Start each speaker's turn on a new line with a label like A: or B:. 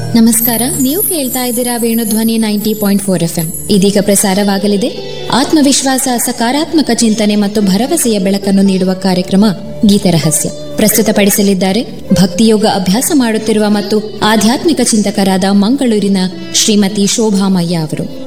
A: ನಮಸ್ಕಾರ, ನೀವು ಕೇಳ್ತಾ ಇದ್ದೀರಾ ವೇಣುಧ್ವನಿ 90.4 FM. ಇದೀಗ ಪ್ರಸಾರವಾಗಲಿದೆ ಆತ್ಮವಿಶ್ವಾಸ, ಸಕಾರಾತ್ಮಕ ಚಿಂತನೆ ಮತ್ತು ಭರವಸೆಯ ಬೆಳಕನ್ನು ನೀಡುವ ಕಾರ್ಯಕ್ರಮ ಗೀತರಹಸ್ಯ. ಪ್ರಸ್ತುತಪಡಿಸಲಿದ್ದಾರೆ ಭಕ್ತಿಯೋಗ ಅಭ್ಯಾಸ ಮಾಡುತ್ತಿರುವ ಮತ್ತು ಆಧ್ಯಾತ್ಮಿಕ ಚಿಂತಕರಾದ ಮಂಗಳೂರಿನ ಶ್ರೀಮತಿ ಶೋಭಾಮಯ್ಯ ಅವರು.